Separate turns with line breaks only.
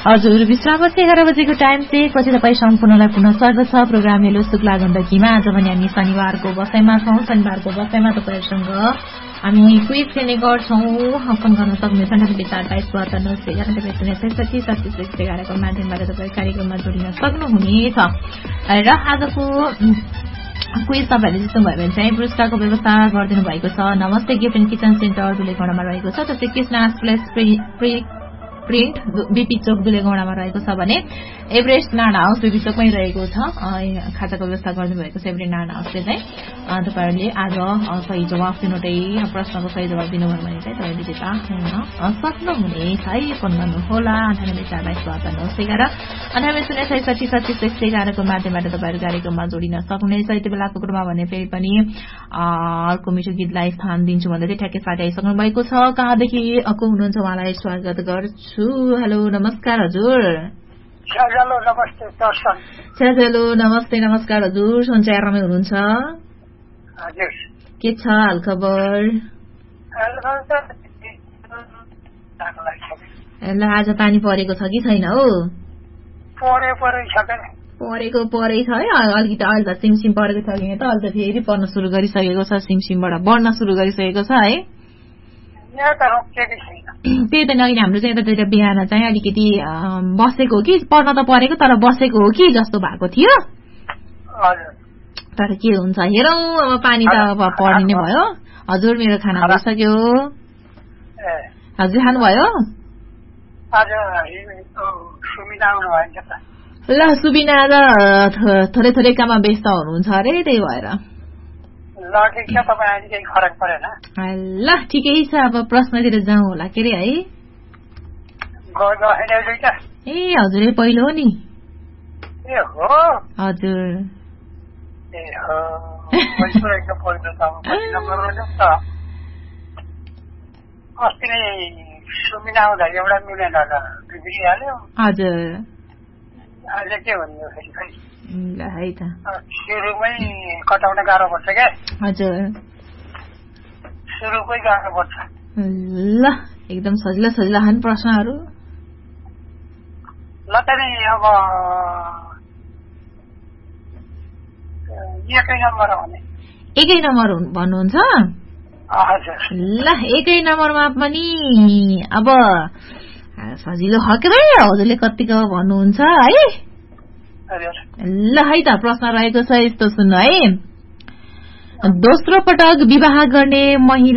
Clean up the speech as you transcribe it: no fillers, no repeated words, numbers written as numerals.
हजुर विश्रामपछि 11 बजेको टाइम चाहिँ पछि तपाईँ सम्पूर्णलाई पुनः स्वागत छ प्रोग्राम हेलो शुक्ला गण्डकीमा। आज पनि हामी शनिबारको बसाइमा छौँ। शनिबारको बसाइमा तपाईँहरूसँग हामी क्विज खेल्ने गर्छौँ। फोन गर्न सक्नुहुनेछ 9842279711 को माध्यमबाट तपाईँ कार्यक्रममा जोडिन सक्नुहुनेछ। र आजको क्विज तपाईहरुले जित्नु भयो भने चाहिँ पुरस्कारको व्यवस्था गरिदिनु भएको छ नमस्ते गिफ्ट एन्ड किचन सेन्टर दुलेगौडामा रहेको छ। त्यसै कृष्ण प्रिन्ट बीपी चोक दुलेगौडामा रहेको छ भने एभरेस्ट नाना हाउस बीपी चोकमै रहेको छ। खाताको व्यवस्था गरिदिनु भएको छ एभरेस्ट नाना हाउसले चाहिँ। तपाईहरुले आज सही जवाफ दिनुटै प्रश्नको सही जवाफ दिनुभयो भने चाहिँ तपाईँ विजेता हुन सक्नुहुनेछ है। फोन गर्नुहोला 9842279711 9806776611 को माध्यमबाट तपाईहरु कार्यक्रममा जोडिन सक्नुहुनेछ। यति बेलाको क्रममा भने फेरि पनि अर्को मिठो गीतलाई स्थान दिन्छु भन्दै चाहिँ ठ्याक्कै साथी आइसक्नु भएको छ। कहाँदेखि को हुनुहुन्छ उहाँलाई स्वागत गर्छु। हेलो नमस्कार हजुर।
हेलो नमस्ते दर्शन।
हेलो नमस्ते नमस्कार हजुर। सञ्चारमै हुनुहुन्छ
हजुर।
के छ हाल खबर? ल आज पानी परेको छ कि छैन हो? परेको परै छ है। अलिकति अहिले त सिमसिम परेको छ कि त अहिले त फेरि पर्न सुरु गरिसकेको छ। सिमसिमबाट बढ्न सुरु गरिसकेको छ है। त्यही त नगरी हाम्रो चाहिँ यतातिर बिहान चाहिँ अलिकति बसेको हो कि पर्न त परेको तर बसेको हो कि जस्तो भएको थियो। तर के हुन्छ हेरौँ अब पानी त अब पर्ने नै भयो। हजुर मेरो खाना भइसक्यो। हजुर खानुभयो? ल सुबिना र थोरै थोरै काममा व्यस्त हुनुहुन्छ अरे त्यही भएर। ल ठिकै छ अब प्रश्नतिर जाउँ होला के अरे है। ए हजुर पहिलो हो नि। हजुर
अस्ति नै सुमिना आउँदा एउटा मिलेन बिग्रिहाल्यो।
हजुर
अहिले के भन्नु फेरि खै
ल है त
सुरुमै कटाउन गाह्रो पर्छ क्या।
हजुर
सुरुकै गाह्रो पर्छ।
ल एकदम सजिलो सजिलो खानु प्रश्नहरू।
ल त नि अब एकै नम्बर भने
एकै नम्बर भन्नुहुन्छ? ल एकै नम्बरमा पनि अब सजिलो हक्रै हजुरले कतिको भन्नुहुन्छ है। ल है त प्रश्न रहेको छ यस्तो सुन्नु है। दोस्रो पटक विवाह गर्ने महिला